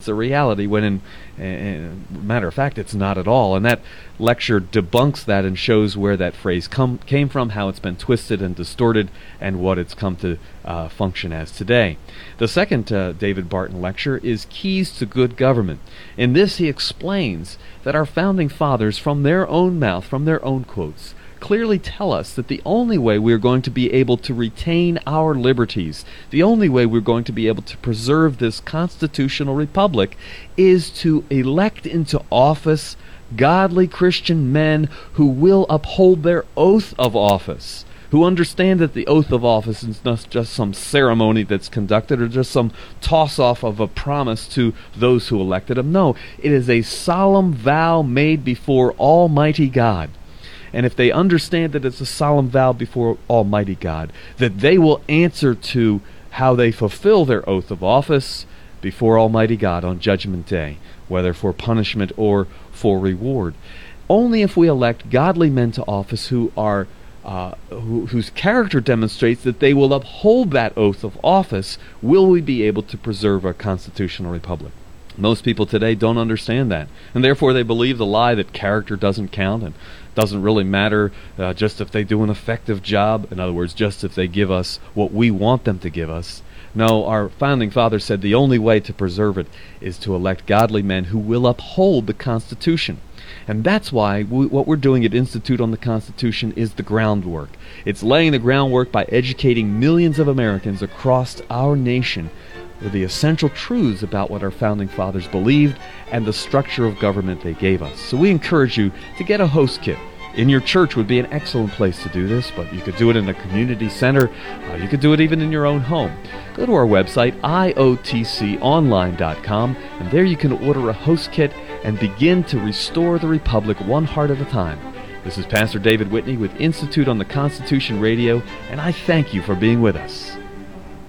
it's a reality, when in matter of fact, it's not at all. And that lecture debunks that and shows where that phrase came from, how it's been twisted and distorted, and what it's come to function as today. The second David Barton lecture is Keys to Good Government. In this, he explains that our founding fathers, from their own mouth, from their own quotes, clearly tell us that the only way we're going to be able to retain our liberties, the only way we're going to be able to preserve this constitutional republic, is to elect into office godly Christian men who will uphold their oath of office, who understand that the oath of office is not just some ceremony that's conducted or just some toss-off of a promise to those who elected them. No, it is a solemn vow made before Almighty God. And if they understand that it's a solemn vow before Almighty God, that they will answer to how they fulfill their oath of office before Almighty God on Judgment Day, whether for punishment or for reward. Only if we elect godly men to office who are whose character demonstrates that they will uphold that oath of office will we be able to preserve our constitutional republic. Most people today don't understand that, and therefore they believe the lie that character doesn't count and doesn't really matter just if they do an effective job. In other words, just if they give us what we want them to give us. No, our founding fathers said the only way to preserve it is to elect godly men who will uphold the Constitution. And that's why what we're doing at Institute on the Constitution is the groundwork. It's laying the groundwork by educating millions of Americans across our nation with the essential truths about what our founding fathers believed and the structure of government they gave us. So we encourage you to get a host kit. In your church would be an excellent place to do this, but you could do it in a community center. You could do it even in your own home. Go to our website, iotconline.com, and there you can order a host kit and begin to restore the Republic one heart at a time. This is Pastor David Whitney with Institute on the Constitution Radio, and I thank you for being with us.